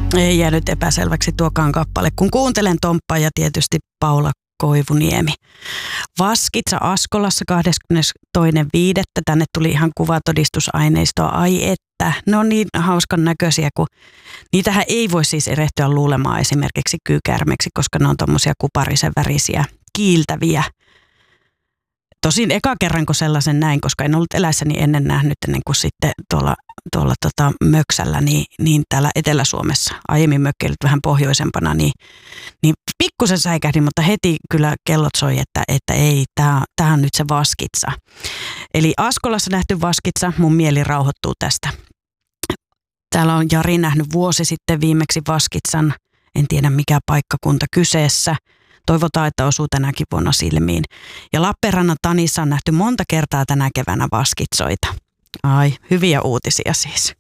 Ei jäänyt epäselväksi tuokaan kappale, kun kuuntelen Tomppaa ja tietysti Paula Koivuniemi. Vaskitsa Askolassa 22.5. Tänne tuli ihan kuvatodistusaineistoa. Ai että, ne on niin hauskan näköisiä, kun niitähän ei voi siis erehtyä luulemaan esimerkiksi kyykäärmeeksi, koska ne on tommosia kuparisen värisiä, kiiltäviä. Tosin eka kerran, kun sellaisen näin, koska en ollut eläissäni ennen nähnyt ennen kuin sitten tuolla Möksällä, niin täällä Etelä-Suomessa, aiemmin mökkeilyt vähän pohjoisempana, niin pikkusen säikähdin, mutta heti kyllä kellot soi, että ei, tämä on nyt se Vaskitsa. Eli Askolassa nähty Vaskitsa, mun mieli rauhoittuu tästä. Täällä on Jari nähnyt vuosi sitten viimeksi Vaskitsan, en tiedä mikä paikkakunta kyseessä. Toivotaan, että osuu tänäkin vuonna silmiin. Ja Lappeenrannan Tanissa on nähty monta kertaa tänä keväänä Vaskitsoita. Ai, hyviä uutisia siis.